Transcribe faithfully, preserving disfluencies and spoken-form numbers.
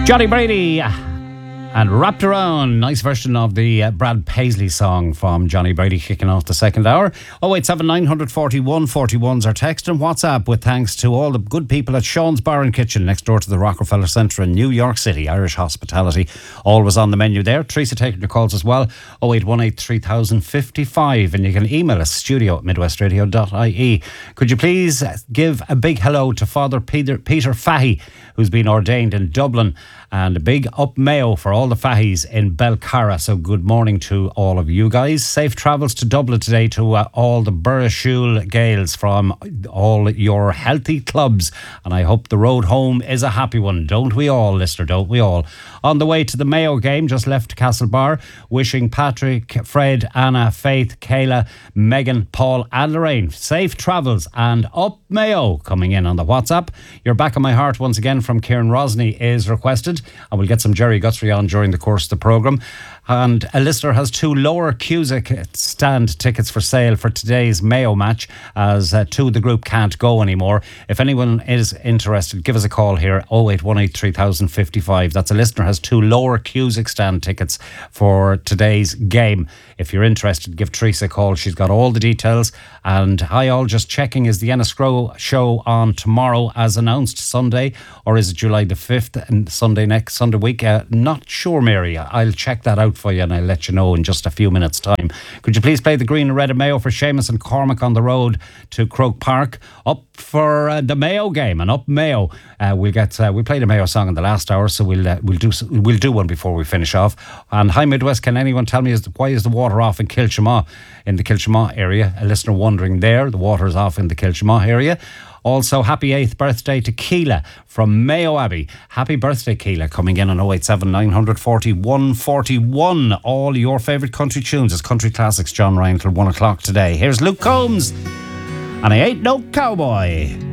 Johnny Brady and Wrapped Around. Nice version of the uh, Brad Paisley song from Johnny Brady kicking off the second hour. oh eight seven nine four one four one's our text and WhatsApp, with thanks to all the good people at Sean's Bar and Kitchen next door to the Rockefeller Centre in New York City. Irish hospitality always on the menu there. Teresa taking your calls as well. oh eight one eight three thousand fifty-five, and you can email us studio at midwestradio dot I E. Could you please give a big hello to Father Peter, Peter Fahy, who's been ordained in Dublin, and a big up Mayo for all the Fahys in Belcarra. So good morning to all of you guys. Safe travels to Dublin today to uh, all the Burrishoole Gaels from all your healthy clubs. And I hope the road home is a happy one. Don't we all, listener, don't we all? On the way to the Mayo game, just left Castlebar, wishing Patrick, Fred, Anna, Faith, Kayla, Megan, Paul and Lorraine safe travels and up Mayo. Coming in on the WhatsApp, You're Back in My Heart once again from Kieran Rosney is requested, and we'll get some Jerry Guthrie on during the course of the programme. And a listener has two Lower Cusack stand tickets for sale for today's Mayo match, as uh, two of the group can't go anymore. If anyone is interested, give us a call here, oh eight one eight three thousand fifty-five. That's a listener has two Lower Cusack stand tickets for today's game. If you're interested, give Teresa a call. She's got all the details. And hi all, just checking, is the Enniscrow show on tomorrow as announced, Sunday, or is it July the fifth and Sunday next Sunday week? Uh, not sure, Mary. I'll check that out for you and I'll let you know in just a few minutes' time. Could you please play the Green and Red of Mayo for Seamus and Cormac on the road to Croke Park? Up for uh, the Mayo game and up Mayo. Uh, we'll get uh, we played a Mayo song in the last hour, so we'll uh, we'll do we'll do one before we finish off. And hi Midwest, can anyone tell me is why is the water off in Kilchamaw, in the Kilchamaw area? A listener wondering there. The water is off in the Kilchamaw area. Also, happy eighth birthday to Keela from Mayo Abbey. Happy birthday, Keela, coming in on oh eight seven nine four one four one. All your favourite country tunes as Country Classics. John Ryan till one o'clock today. Here's Luke Combs, and I Ain't No Cowboy.